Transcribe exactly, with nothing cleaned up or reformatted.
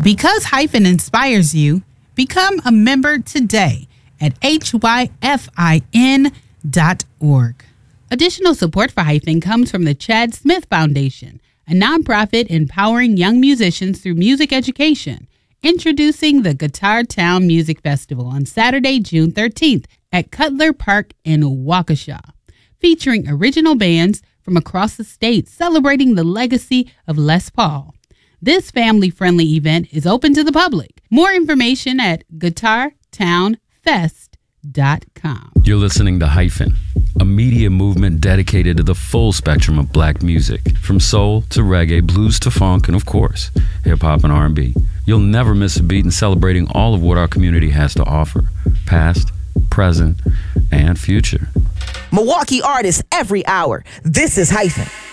Because Hyphen inspires you, become a member today at H Y F I N dot org. Additional support for Hyphen comes from the Chad Smith Foundation, a nonprofit empowering young musicians through music education, introducing the Guitar Town Music Festival on Saturday, June thirteenth at Cutler Park in Waukesha, featuring original bands from across the state celebrating the legacy of Les Paul. This family-friendly event is open to the public. More information at guitar town fest dot com. You're listening to Hyphen, a media movement dedicated to the full spectrum of black music, from soul to reggae, blues to funk, and of course, hip-hop and R and B. You'll never miss a beat in celebrating all of what our community has to offer, past, present, and future. Milwaukee artists every hour. This is Hyphen.